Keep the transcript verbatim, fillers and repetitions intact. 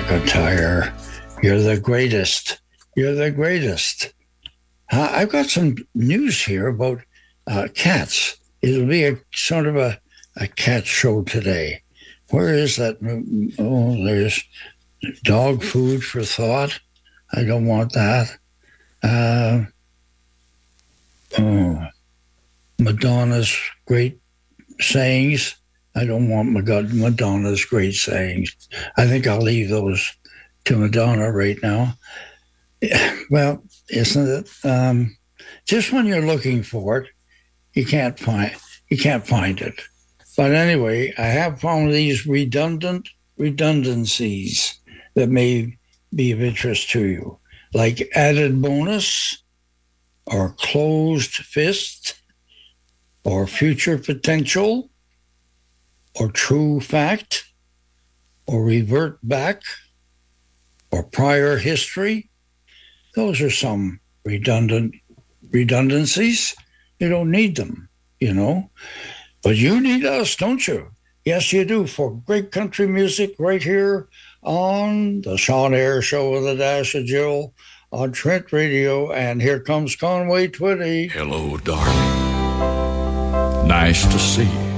McIntyre. You're the greatest. You're the greatest. Uh, I've got some news here about uh, cats. It'll be a sort of a, a cat show today. Where is that? Oh, there's dog food for thought. I don't want that. Uh, oh, Madonna's great sayings. I don't want Madonna's great sayings. I think I'll leave those to Madonna right now. Well, isn't it? Um, just when you're looking for it, you can't find you can't find it. But anyway, I have found these redundant redundancies that may be of interest to you, like added bonus, or closed fist, or future potential, or true fact, or revert back, or prior history. Those are some redundant redundancies. You don't need them, you know. But you need us, don't you? Yes, you do, for great country music right here on the Sean Air Show with the Dash of Jill on Trent Radio. And here comes Conway Twitty. Hello, darling. Nice to see you.